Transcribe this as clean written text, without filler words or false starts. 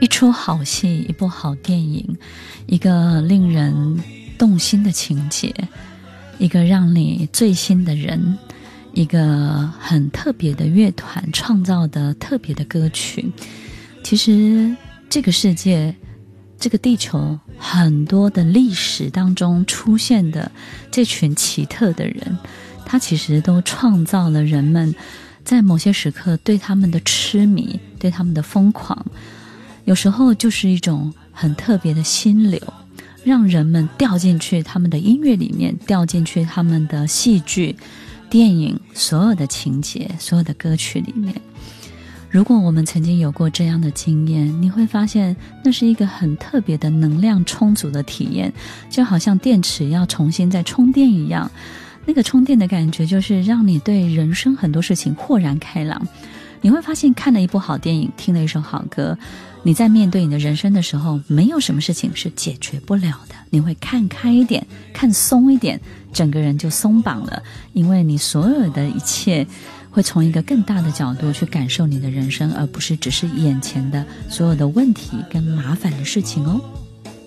一出好戏，一部好电影，一个令人动心的情节，一个让你醉心的人，一个很特别的乐团创造的特别的歌曲。其实这个世界，这个地球，很多的历史当中出现的这群奇特的人，他其实都创造了人们在某些时刻对他们的痴迷，对他们的疯狂，有时候就是一种很特别的心流，让人们掉进去他们的音乐里面，掉进去他们的戏剧、电影所有的情节、所有的歌曲里面。如果我们曾经有过这样的经验，你会发现那是一个很特别的能量充足的体验，就好像电池要重新再充电一样。那个充电的感觉就是让你对人生很多事情豁然开朗。你会发现看了一部好电影，听了一首好歌，你在面对你的人生的时候，没有什么事情是解决不了的。你会看开一点，看松一点，整个人就松绑了，因为你所有的一切会从一个更大的角度去感受你的人生，而不是只是眼前的所有的问题跟麻烦的事情哦。